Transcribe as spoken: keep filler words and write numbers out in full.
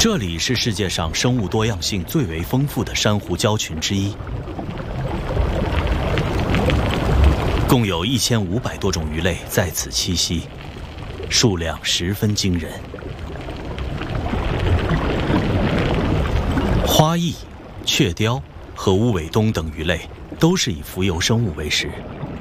这里是世界上生物多样性最为丰富的珊瑚礁群之一，共有一千五百多种鱼类在此栖息，数量十分惊人。花翼、雀鲷和乌尾鸫等鱼类都是以浮游生物为食。